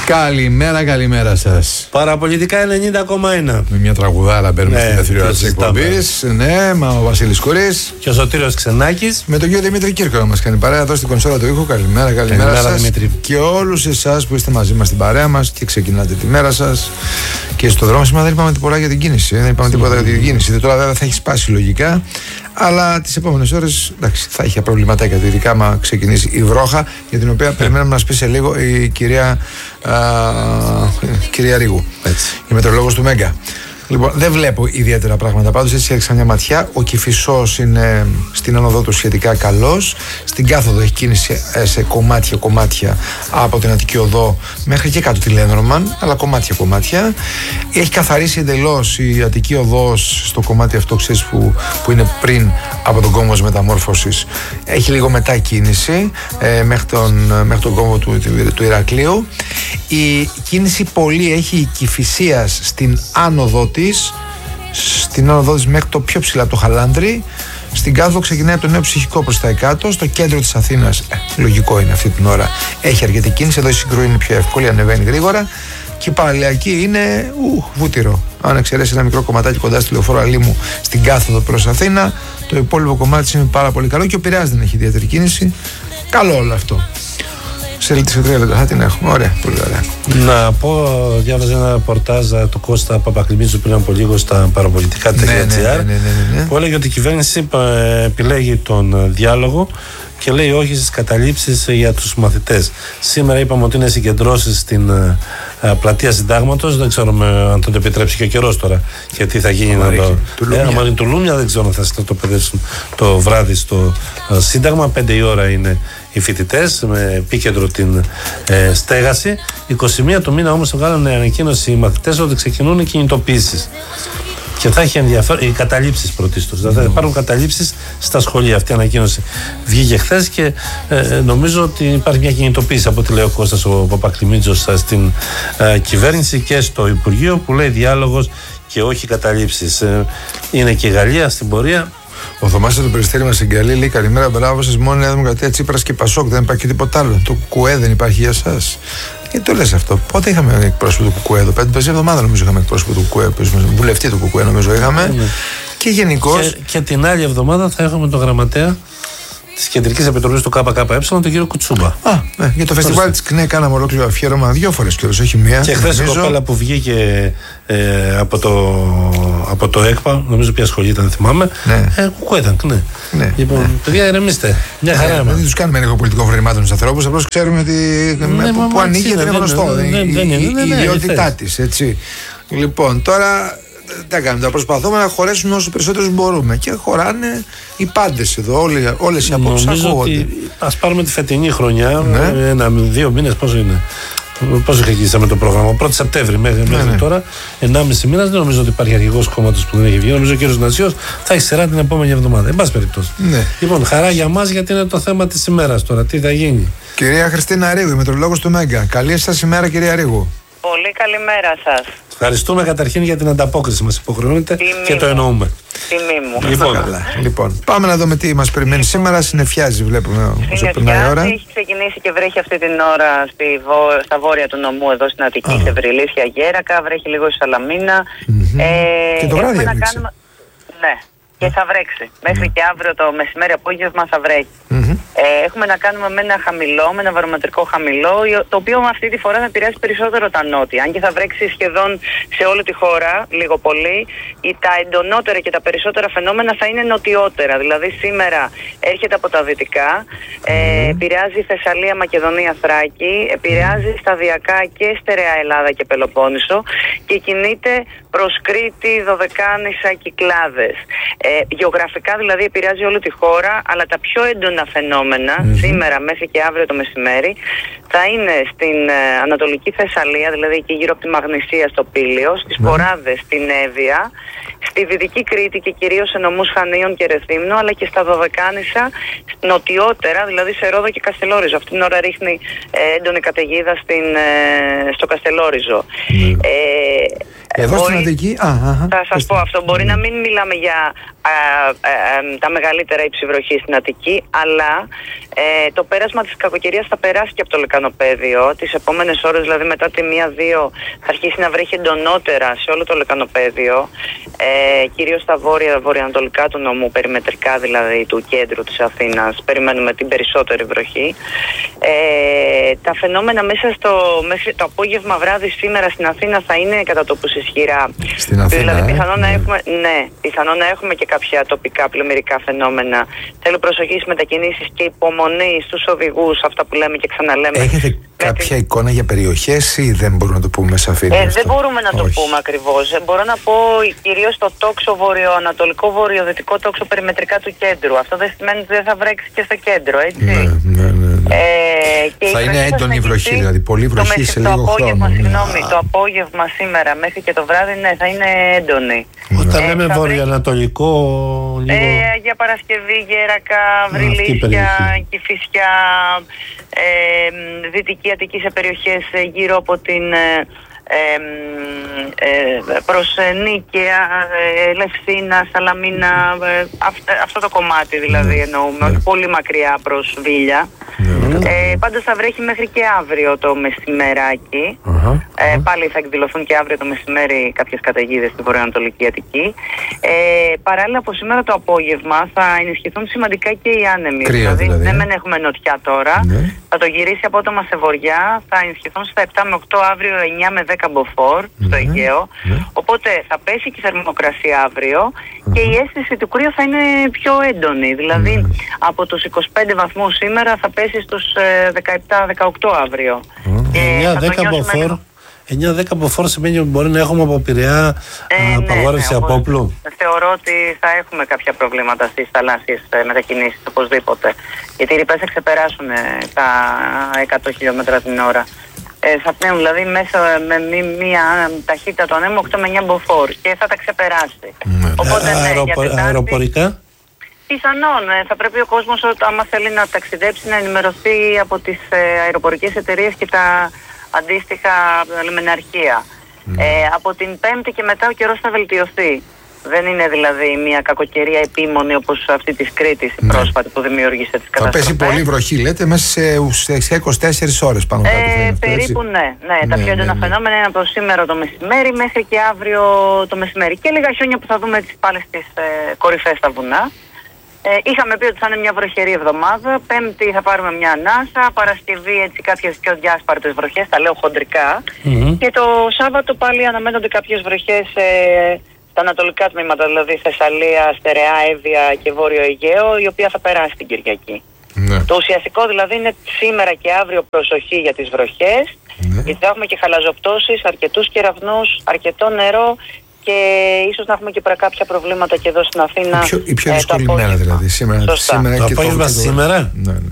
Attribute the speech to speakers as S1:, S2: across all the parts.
S1: Καλημέρα, καλημέρα σας.
S2: Παραπολιτικά 90,1.
S1: Με μια τραγουδάρα μπαίνουμε στην δεύτερη ώρα της εκπομπής. Ναι, μα ο Βασίλης Κουρής.
S2: Και ο Σωτήριος Ξενάκης.
S1: Με τον κύριο Δημήτρη Κύρκο να μας κάνει παρέα εδώ στην κονσόλα του ήχου. Καλημέρα, καλημέρα σας.
S2: Δημήτρη.
S1: Και όλους εσάς που είστε μαζί μας στην παρέα μας και ξεκινάτε τη μέρα σας. Και στο δρόμο σήμερα δεν είπαμε τίποτα για την κίνηση. Δεν είπαμε τίποτα για την κίνηση. Τώρα βέβαια θα έχει σπάσει λογικά. Αλλά τις επόμενες ώρες εντάξει, θα έχει προβληματάκια. Ειδικά άμα ξεκινήσει η βρόχα, για την οποία περιμένουμε να μας πει σε λίγο η κυρία Ρίγου, η μετεωρολόγος του Μέγκα. Λοιπόν, δεν βλέπω ιδιαίτερα πράγματα. Πάντως έτσι έριξα μια ματιά. Ο Κηφισός είναι στην άνοδό του σχετικά καλός. Στην κάθοδο έχει κίνηση σε κομμάτια από την Αττική Οδό μέχρι και κάτω τη Λένρομαν, αλλά κομμάτια. Έχει καθαρίσει εντελώς η Αττική Οδός στο κομμάτι αυτό, ξέρεις, που είναι πριν από τον κόμβο μεταμόρφωσης. Έχει λίγο μετά κίνηση μέχρι τον κόμβο του Ηρακλείου. Η κίνηση πολύ έχει η Κηφισίας στην άνοδο της, μέχρι το πιο ψηλά από το Χαλάνδρη. Στην κάθοδο ξεκινάει από το Νέο Ψυχικό προς τα εκάτω. Στο κέντρο της Αθήνας, λογικό είναι αυτή την ώρα, έχει αρκετή κίνηση. Εδώ η Συγκρού είναι πιο εύκολη, ανεβαίνει γρήγορα. Και η Παραλιακή είναι βούτυρο. Αν εξαιρέσει ένα μικρό κομματάκι κοντά στη Λεωφόρο Αλήμου στην κάθοδο προς Αθήνα, το υπόλοιπο κομμάτι είναι πάρα πολύ καλό. Και ο Πειραιάς δεν έχει ιδιαίτερη κίνηση. Καλό όλο αυτό. Σε 3 λεπτά θα την έχουμε. Ωραία, πολύ ωραία.
S2: Να πω, διάβαζα ένα ρεπορτάζ του Κώστα Παπακλημίτσου πριν από λίγο στα παραπολιτικά.gr που έλεγε ότι η κυβέρνηση επιλέγει τον διάλογο και λέει όχι στις καταλήψεις για τους μαθητές. Σήμερα είπαμε ότι είναι συγκεντρώσεις στην πλατεία Συντάγματος. Δεν ξέρω αν θα το επιτρέψει και ο καιρός τώρα και τι θα γίνει. Αν είναι του Λούμια, δεν ξέρω αν θα στρατοπεδεύσουν το βράδυ στο Σύνταγμα. 5 η ώρα είναι οι φοιτητές με επίκεντρο την στέγαση. 21 του μήνα όμως βγάλανε ανακοίνωση οι μαθητές ότι ξεκινούν οι κινητοποίησεις. Και θα έχει ενδιαφέρον οι καταλήψεις πρωτίστως. Δηλαδή θα υπάρχουν καταλήψεις στα σχολεία. Αυτή η ανακοίνωση βγήκε χθες και νομίζω ότι υπάρχει μια κινητοποίηση από ό,τι λέει ο Κώστας ο Παπακλημίτσος στην κυβέρνηση και στο Υπουργείο που λέει διάλογος και όχι καταλήψεις. Είναι και η Γαλλία στην πορεία.
S1: Ο Θωμάς το Περιστέρι μας εγκαλεί, λέει καλημέρα, μπράβο σας, μόνο Νέα Δημοκρατία, Τσίπρας και Πασόκ, δεν υπάρχει τίποτα άλλο. Το ΚΚΕ δεν υπάρχει για εσάς. Γιατί το λες αυτό? Πότε είχαμε εκπρόσωπο του ΚΚΕ εδώ? 5 εβδομάδα νομίζω είχαμε εκπρόσωπο του ΚΚΕ, βουλευτή του ΚΚΕ νομίζω είχαμε. Και γενικώς.
S2: Και την άλλη εβδομάδα θα έχουμε τον γραμματέα της Κεντρικής Επιτροπής του ΚΚΕ, τον κύριο Κουτσούμπα.
S1: Για το φεστιβάλ της ΚΝΕ κάναμε ολόκληρο αφιέρωμα 2 φορές κιόλας, όχι μία.
S2: Και χθες η κοπέλα που βγήκε από το ΕΚΠΑ, νομίζω ποια σχολή ήταν, δεν θυμάμαι. ΚΚΕ ήταν, ναι. Λοιπόν, παιδιά, ηρεμήστε. Μια χαρά.
S1: Δεν τους κάνουμε έλεγχο πολιτικών φρονημάτων στους ανθρώπους, απλώς ξέρουμε που ανήκει, δεν είναι γνωστό. Η ιδιότητά της, έτσι. Λοιπόν, τώρα. Τα κάνουμε, τα προσπαθούμε να χωρέσουμε όσο περισσότερους μπορούμε. Και χωράνε οι πάντες εδώ, όλες οι απόψεις ακούγονται.
S2: Ας πάρουμε τη φετινή χρονιά, 1-2 μήνες, πόσο είναι. Πόσο ξεκινήσαμε το πρόγραμμα, 1η Σεπτέμβρη μέχρι τώρα, 1,5 μήνας. Δεν νομίζω ότι υπάρχει αρχηγός κόμματος που δεν έχει βγει. Νομίζω ο κ. Νατσιός θα έχει σειρά την επόμενη εβδομάδα. Εν πάση περιπτώσει. Λοιπόν, χαρά για μας γιατί είναι το θέμα της ημέρας τώρα. Τι θα γίνει?
S1: Κυρία Χριστίνα Ρίγου, η μετεωρολόγος του Μέγκα. Καλή σας ημέρα, κυρία Ρίγου.
S3: Πολύ καλημέρα σας.
S2: Ευχαριστούμε καταρχήν για την ανταπόκριση μας. Υποχρεώνεται και το εννοούμε.
S3: Τιμή μου.
S1: Λοιπόν, πάμε να δούμε τι μας περιμένει σήμερα. Συννεφιάζει, βλέπουμε όσο περνάει η ώρα.
S3: Έχει ξεκινήσει και βρέχει αυτή την ώρα στα βόρεια του νομού, εδώ στην Αττική, σε Βρυλίσια, Γέρακα. Βρέχει λίγο στη Σαλαμίνα.
S1: Και το βράδυ έπαιξε.
S3: Ναι. Και θα βρέξει. Μέχρι και αύριο το μεσημέρι απόγευμα θα βρέχει. Έχουμε να κάνουμε με ένα χαμηλό, με ένα βαρομετρικό χαμηλό, το οποίο αυτή τη φορά θα επηρεάσει περισσότερο τα νότια. Αν και θα βρέξει σχεδόν σε όλη τη χώρα, λίγο πολύ, τα εντονότερα και τα περισσότερα φαινόμενα θα είναι νοτιότερα. Δηλαδή σήμερα έρχεται από τα δυτικά, επηρεάζει Θεσσαλία, Μακεδονία, Θράκη, επηρεάζει σταδιακά και στερεά Ελλάδα και Πελοπόννησο και κινείται προς Κρήτη, Δωδεκάνησα, Κυκλάδες. Γεωγραφικά δηλαδή επηρεάζει όλη τη χώρα, αλλά τα πιο έντονα φαινόμενα σήμερα μέχρι και αύριο το μεσημέρι θα είναι στην Ανατολική Θεσσαλία, δηλαδή εκεί γύρω από τη Μαγνησία στο Πήλιο, στις Ποράδες, στην Εύβοια, στη Δυτική Κρήτη και κυρίως σε νομούς Χανίων και Ρεθύμνου, αλλά και στα Δωδεκάνησα νοτιότερα, δηλαδή σε Ρόδο και Καστελόριζο. Αυτή την ώρα ρίχνει έντονη καταιγίδα στο Καστελόριζο.
S1: Εδώ στην Αττική.
S3: Θα σας πω αυτό. Μπορεί να μην μιλάμε για τα μεγαλύτερα υψηβροχή στην Αττική, αλλά Το πέρασμα της κακοκαιρίας θα περάσει και από το λεκανοπέδιο. Τις επόμενες ώρες, δηλαδή μετά τη 1-2, θα αρχίσει να βρέχει εντονότερα σε όλο το λεκανοπέδιο, κυρίως στα βορειοανατολικά του νομού, περιμετρικά δηλαδή του κέντρου της Αθήνας. Περιμένουμε την περισσότερη βροχή. Τα φαινόμενα μέχρι το απόγευμα βράδυ σήμερα στην Αθήνα θα είναι κατά τόπους ισχυρά.
S1: Στην Αθήνα,
S3: δηλαδή πιθανόν να έχουμε και κάποια τοπικά πλημμυρικά φαινόμενα. Θέλω προσοχή στις μετακινήσεις και υπομονή στους οδηγούς, αυτά που λέμε και ξαναλέμε.
S1: Έχετε κάποια εικόνα για περιοχές ή δεν μπορούμε να το πούμε με σαφήνεια?
S3: Δεν μπορούμε να το πούμε ακριβώς. Μπορώ να πω κυρίως το τόξο βορειοανατολικό, βορειοδυτικό τόξο περιμετρικά του κέντρου. Αυτό δεν σημαίνει ότι δεν θα βρέξει και στο κέντρο, έτσι.
S1: Θα είναι έντονη η βροχή, δηλαδή πολύ βροχή σε λίγο χρόνο.
S3: Το απόγευμα σήμερα μέχρι και το βράδυ, ναι, θα είναι έντονη.
S2: Όταν λέμε βορειοανατολικό,
S3: για Παρασκευή, Γέρακα, Βρυλίσια, Κηφισιά, Δυτική Αττική σε περιοχές γύρω από την προς Νίκαια, Λευσίνα, Σαλαμίνα, αυτό το κομμάτι δηλαδή εννοούμε, πολύ μακριά προς Βίλια. Πάντως θα βρέχει μέχρι και αύριο το μεσημεράκι. Πάλι θα εκδηλωθούν και αύριο το μεσημέρι κάποιες καταιγίδες στη βορειοανατολική Αττική. Παράλληλα από σήμερα το απόγευμα θα ενισχυθούν σημαντικά και οι άνεμοι. Δηλαδή δεν μεν έχουμε νοτιά τώρα, θα το γυρίσει απότομα σε βορειά, θα ενισχυθούν στα 7 με 8 αύριο, 9 με 10 μποφόρ στο Αιγαίο. Οπότε θα πέσει και η θερμοκρασία αύριο και η αίσθηση του κρύου θα είναι πιο έντονη. Δηλαδή από τους 25 βαθμούς σήμερα θα πέσει στους 17-18 αύριο.
S2: 9-10 μποφόρ σημαίνει ότι μπορεί να έχουμε από Πειραιά απαγόρευση απόπλου.
S3: Θεωρώ ότι θα έχουμε κάποια προβλήματα στις θαλάσσιες μετακινήσεις οπωσδήποτε. Γιατί οι ρηπές θα ξεπεράσουν τα 100 χιλιόμετρα την ώρα. Θα πνέουν δηλαδή μέσα με μια ταχύτητα του ανέμου 8 με 9 μποφόρ και θα τα ξεπεράσει. Οπότε
S2: αεροπορικά.
S3: Πιθανόν θα πρέπει ο κόσμος, άμα θέλει να ταξιδέψει, να ενημερωθεί από τις αεροπορικές εταιρείες και τα αντίστοιχα λιμεναρχεία. Από την Πέμπτη και μετά ο καιρός θα βελτιωθεί. Δεν είναι δηλαδή μια κακοκαιρία επίμονη όπως αυτή της Κρήτης, η πρόσφατη που δημιούργησε τις καταστροφές.
S1: Θα πέσει πολύ βροχή, λέτε, μέσα σε 24 ώρες πάνω κάτω.
S3: Περίπου, ναι. Τα πιο έντονα φαινόμενα είναι από σήμερα το μεσημέρι μέχρι και αύριο το μεσημέρι. Και λίγα χιόνια που θα δούμε πάλι στις κορυφές στα βουνά. Είχαμε πει ότι θα είναι μια βροχερή εβδομάδα. Πέμπτη θα πάρουμε μια ανάσα. Παρασκευή έτσι κάποιες πιο διάσπαρτες βροχές, τα λέω χοντρικά. Και το Σάββατο πάλι αναμένονται κάποιες βροχές στα ανατολικά τμήματα, δηλαδή Θεσσαλία, Στερεά, Εύβοια και Βόρειο Αιγαίο, η οποία θα περάσει την Κυριακή. Το ουσιαστικό δηλαδή είναι σήμερα και αύριο προσοχή για τις βροχές, γιατί θα έχουμε και χαλαζοπτώσεις, αρκετούς κεραυνούς, αρκετό νερό. Και ίσως να έχουμε και κάποια προβλήματα και εδώ στην Αθήνα.
S1: Η πιο δύσκολη μέρα δηλαδή. Σήμερα
S2: το απόγευμα σήμερα.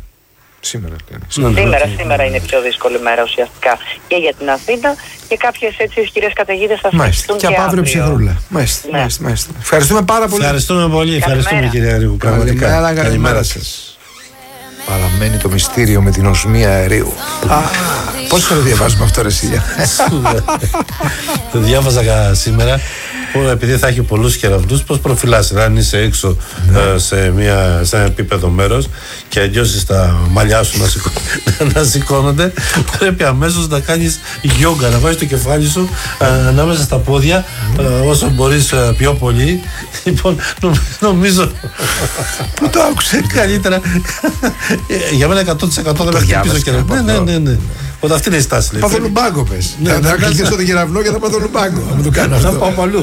S3: Σήμερα είναι η πιο δύσκολη μέρα ουσιαστικά και για την Αθήνα και κάποιες έτσι ισχυρές καταιγίδες θα συνεχιστούν και
S1: από αύριο ψυχρούλα. Ευχαριστούμε πάρα πολύ.
S2: Ευχαριστούμε πολύ. Ευχαριστούμε κυρία Ρίγου.
S1: Πραγματικά. Καλημέρα σας. Παραμένει το μυστήριο με την οσμία αερίου. Πώς θα το διαβάσουμε αυτό, ρε Σίλια?
S2: Το διάβαζα σήμερα. Επειδή θα έχει πολλούς κεραυνούς, πώς προφυλάσσεται? Αν είσαι έξω σε ένα επίπεδο μέρος και νιώσεις τα μαλλιά σου να σηκώνονται, πρέπει αμέσως να κάνεις γιόγκα, να βάζεις το κεφάλι σου ανάμεσα στα πόδια όσο μπορείς πιο πολύ. Λοιπόν, νομίζω.
S1: Πού το άκουσε?
S2: Καλύτερα. Για μένα 100% δεν με χτυπήσω κεραυνό. Ναι. Οπότε αυτή είναι η στάση.
S1: Παθολουμπάγκο πες. Θα κλείσω τον κεραυνό και θα παθολουμπάγκο. Να το κάνω αυτό.
S2: Θα πάω παλού.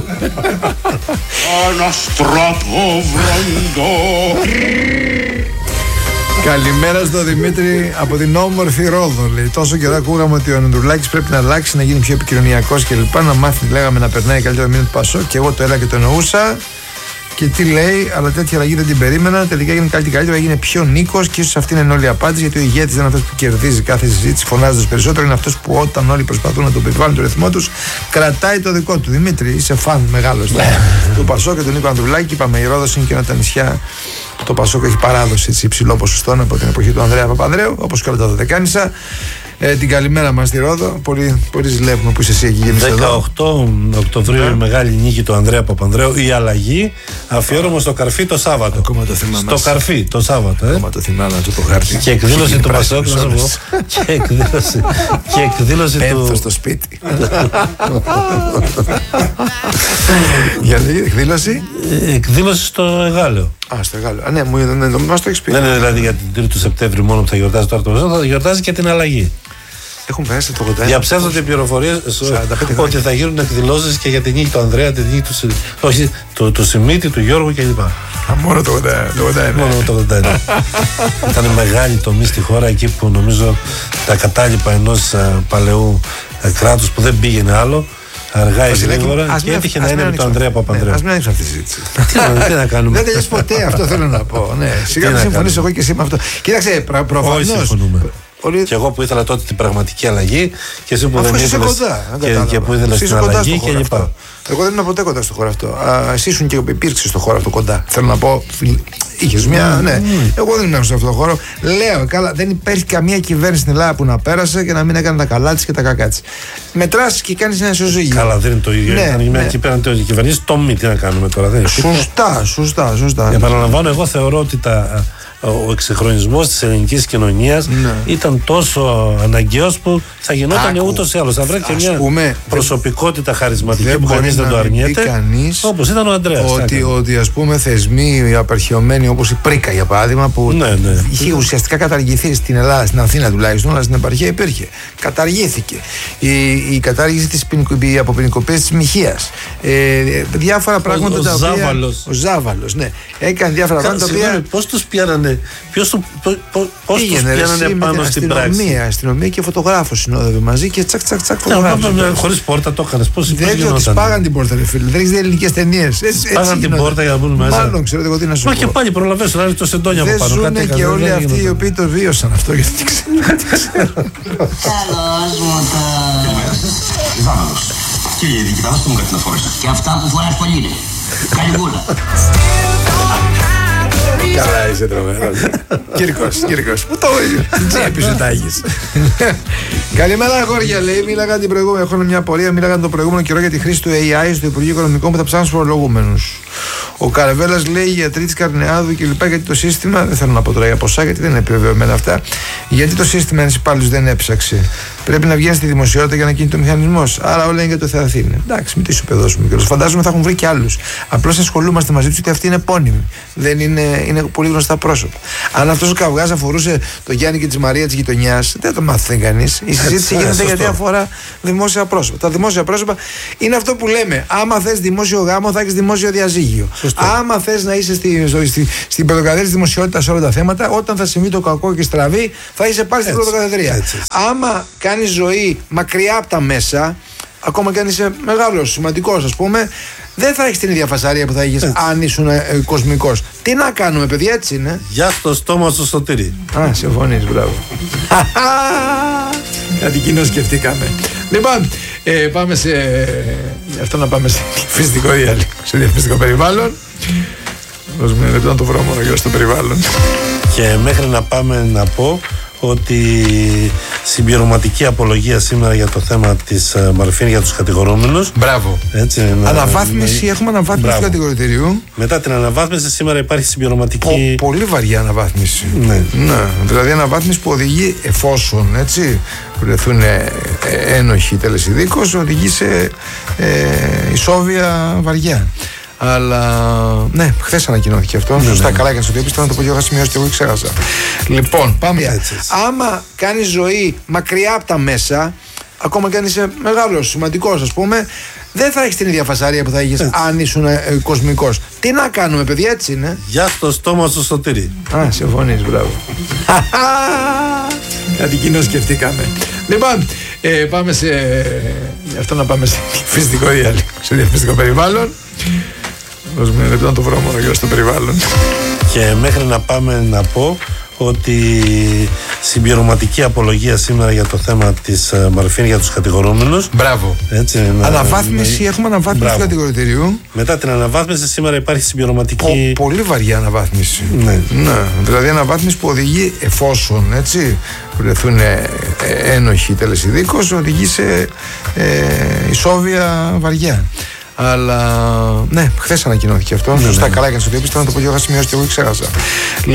S1: Καλημέρα στο Δημήτρη από την όμορφη Ρόδο. Λέει, τόσο καιρό ακούγαμε ότι ο Ανδρουλάκης πρέπει να αλλάξει, να γίνει πιο επικοινωνιακός κλπ. Να μάθει, λέγαμε, να περνάει καλύτερα μήνυμα του Πασό. Και εγώ το έλα και το εννοούσα. Και τι λέει, αλλά τέτοια αλλαγή δεν την περίμενα. Τελικά έγινε κάτι καλύτερο, έγινε πιο Νίκος και ίσως αυτή είναι όλη η απάντηση. Γιατί ο ηγέτης δεν είναι αυτός που κερδίζει κάθε συζήτηση φωνάζοντας περισσότερο. Είναι αυτός που όταν όλοι προσπαθούν να τον επιβάλλουν το ρυθμό τους, κρατάει το δικό του. Δημήτρη, είσαι φαν μεγάλος του Πασόκ και του Νίκο Ανδρουλάκη. Είπαμε, η Ρόδος είναι και ένα από τα νησιά που το Πασόκ έχει παράδοση υψηλό ποσοστό από την εποχή του Ανδρέα Παπανδρέου, όπως και όλα τα Δωδεκάνησα. την καλημέρα μας στη Ρόδο. Πολύ ζηλεύουμε που είσαι εσύ εκεί.
S2: 18 Οκτωβρίου η μεγάλη νίκη του Ανδρέα Παπανδρέου, η αλλαγή, αφιέρωμα στο Καρφί το Σάββατο.
S1: Ακόμα το θυμάμαι.
S2: Στο Καρφί το Σάββατο.
S1: Ακόμα το θυμάμαι το χάρτη.
S2: Και εκδήλωση του Πασόκ. Και εκδήλωση
S1: του. Στο σπίτι. Για την εκδήλωση.
S2: Εκδήλωση στο Εγάλεο.
S1: Στο Εγάλεο. Ναι, μας το έχεις πει.
S2: Δεν είναι δηλαδή για την 3η του Σεπτέμβρη μόνο που θα γιορτάζει τώρα το Πασόκ, θα γιορτάζει και την αλλαγή.
S1: Έχουν περάσει το 81.
S2: Διαψεύδονται οι πληροφορίες ότι θα γίνουν εκδηλώσεις και για την νίκη του Ανδρέα, την νίκη του Σιμίτη, του Γιώργου κλπ.
S1: Μόνο το 81.
S2: Μόνο το 81. Ήταν μεγάλη τομή στη χώρα, εκεί που νομίζω τα κατάλοιπα ενός παλαιού κράτους που δεν πήγαινε άλλο. Αργά ή γρήγορα και έτυχε να είναι με τον Ανδρέα Παπανδρέου.
S1: Ας μην ανοίξουμε αυτή τη συζήτηση.
S2: Τι να κάνουμε.
S1: Δεν τελειώσει ποτέ, αυτό θέλω να πω. Σιγά να συμφωνήσω εγώ και εσύ με αυτό. Κοίταξε, προφανώς.
S2: Και εγώ που ήθελα τότε την πραγματική αλλαγή και εσύ που δεν ήθελες και που ήθελες την αλλαγή και λοιπά.
S1: Εγώ δεν ήμουν ποτέ κοντά στο χώρο αυτό. Εσύ ήσουν και υπήρξε στο χώρο αυτό κοντά. Θέλω να πω, είχες μια. Ναι. Εγώ δεν ήμουν σε αυτό το χώρο. Λέω, καλά, δεν υπάρχει καμία κυβέρνηση στην Ελλάδα που να πέρασε και να μην έκανε τα καλά της και τα κακά της. Μετράς και κάνεις ένα ισοζύγιο.
S2: Καλά, δεν είναι το ίδιο. Εκεί πέραν το κυβερνήσει, το μη, τι να κάνουμε τώρα.
S1: Σωστά.
S2: Επαναλαμβάνω, εγώ θεωρώ ότι ο εξυγχρονισμός της ελληνικής κοινωνίας ήταν τόσο αναγκαίος που θα γινόταν ούτως ή άλλως. Θα βρει και μια προσωπικότητα χαρισματική που κανείς δεν το αρνιέται, όπως ήταν ο Ανδρέας.
S1: Ότι ας πούμε θεσμοί απαρχαιωμένοι όπως η Πρίκα για παράδειγμα, που είχε ουσιαστικά καταργηθεί στην Ελλάδα, στην Αθήνα τουλάχιστον, αλλά στην επαρχία υπήρχε. Καταργήθηκε. Η κατάργηση της αποποινικοποίησης της μοιχείας. Διάφορα πράγματα τα οποία. Ο Ζάβαλος, ναι. Έκανε διάφορα πράγματα τα οποία.
S2: Πώς τους πιάνανε. Πώς τους πιάνανε πάνω στην πράξη.
S1: Αστυνομία και φωτογράφος συνόδευε μαζί και τσακ φωτογράφος.
S2: Χωρίς πόρτα το έκανες. Πώς
S1: δεν τις πάγαν την πόρτα, ρε φίλε. Δεν έχεις δει ελληνικές ταινίες.
S2: Πάγαν την πόρτα για να μπουν μέσα.
S1: Μάλλον ξέρω εγώ τι να σου πω.
S2: Μα και πάλι προλαβαίνεις να ρίχνεις το σεντόνια από πάνω.
S1: Δεν ζουνε και όλοι αυτοί οι οποίοι το βίωσαν αυτό. Γιατί δεν ξέρω.
S4: Καλώς μου το. Ζάβαλος. Κύριε Διοικητά, δώστε μου κάτι να φορέσω. Και αυτά που φοράς πολύ είναι. Καληγούλα.
S1: Καλά είσαι τρομερός. Κύρκος. Πού το τσέπη σου τα έχεις. Καλημέρα αγόρια, λέει. Μίλαγα την προηγούμενη. Έχω μια απορία. Μίλαγα τον προηγούμενο καιρό για τη χρήση του AI στο Υπουργείο Οικονομικών που θα ψάχνουν στους φορολογούμενους. Ο Καραβέλλας λέει γιατροί της Καρνεάδου κλπ. Γιατί το σύστημα. Δεν θέλω να πω τώρα για ποσά, γιατί δεν είναι επιβεβαιωμένα αυτά. Γιατί το σύστημα ένας υπάλληλος δεν έψαξε. Πρέπει να βγαίνει στη δημοσιότητα για να γίνει το μηχανισμός. Άρα όλα είναι για το Θεαθήνε. Εντάξει, μην τις υπεδώσουμε κιόλας. Φαντάζομαι θα έχουν βρει κι άλλους. Απλώς ασχολούμαστε μαζί τους γιατί αυτοί είναι επώνυμοι. Δεν είναι πολύ γνωστά πρόσωπα. Αν αυτός ο καυγάς αφορούσε το Γιάννη και τη Μαρία της γειτονιάς, δεν το μάθαινε κανείς. Η συζήτηση γίνεται γιατί αφορά δημόσια πρόσωπα. Τα δημόσια πρόσωπα είναι αυτό που λέμε. Άμα θες δημόσιο γάμο, θα έχεις δημόσιο διαζύγιο. Άμα θες να είσαι στην πρωτοκαθεδρία της δημοσιότητας σε όλα τα θέματα, όταν θα συμβεί το κακό και στραβή, θα είσαι πάλι στην πρωτοκαθεδρία. Άμα κάνεις ζωή μακριά από τα μέσα, ακόμα και αν είσαι μεγάλος, σημαντικός, ας πούμε, δεν θα έχεις την ίδια φασαρία που θα είχες αν ήσουν κοσμικός. Τι να κάνουμε, παιδιά, έτσι είναι.
S2: Γεια στο στόμα στο Σωτήρι.
S1: Συμφωνείς, μπράβο. Κάτι κοινό σκεφτήκαμε. Λοιπόν, πάμε σε. Αυτό να πάμε σε διαφημιστικό διάλειμμα. Σε διαφημιστικό περιβάλλον. Δώσουμε ένα λεπτό να το βρω μόνο για στο περιβάλλον.
S2: Και μέχρι να πάμε να πω ότι συμπληρωματική απολογία σήμερα για το θέμα της Μαρφίν για τους κατηγορούμενους.
S1: Μπράβο. Αναβάθμιση, έχουμε αναβάθμιση του κατηγορητηρίου.
S2: Μετά την αναβάθμιση σήμερα υπάρχει συμπληρωματική.
S1: Πολύ βαριά αναβάθμιση.
S2: Ναι.
S1: Δηλαδή αναβάθμιση που οδηγεί, εφόσον έτσι βρεθούν ένοχοι τελεσιδίκως, οδηγεί σε ισόβια βαριά. Αλλά ναι, χθες ανακοινώθηκε αυτό. Σωστά, καλά έκανε το είπες. Να το πω και εγώ, σημειώσει και εγώ ξέχασα. Λοιπόν, πάμε έτσι. Άμα κάνεις ζωή μακριά από τα μέσα, ακόμα και αν είσαι μεγάλος, σημαντικός, ας πούμε, δεν θα έχεις την ίδια φασαρία που θα είχες αν ήσουν κοσμικός. Τι να κάνουμε, παιδιά, έτσι είναι.
S2: Γεια στο στόμα στο Σωτήρι.
S1: Συμφωνείς, μπράβο. Κάτι κοινό σκεφτήκαμε. Λοιπόν, πάμε σε. Αυτό να πάμε σε διαφημιστικό διάλειμμα. Σε διαφημιστικό περιβάλλον. Δώσουμε ένα λεπτό να το βρω μόνο για στο περιβάλλον.
S2: Και μέχρι να πάμε να πω ότι συμπληρωματική απολογία σήμερα για το θέμα της μορφήνης για τους κατηγορούμενους.
S1: Μπράβο. Αναβάθμιση, έχουμε αναβάθμιση του κατηγορητηρίου.
S2: Μετά την αναβάθμιση σήμερα υπάρχει συμπληρωματική.
S1: Πολύ βαριά αναβάθμιση.
S2: Ναι.
S1: Δηλαδή αναβάθμιση που οδηγεί, εφόσον βρεθούν ένοχοι τελεσιδίκως, οδηγεί σε ισόβια βαριά. Αλλά ναι, χθες ανακοινώθηκε αυτό. Σωστά, καλά έκανες ότι έπειστε να το πω και εγώ, είχα σημειώσει και εγώ ξέχασα.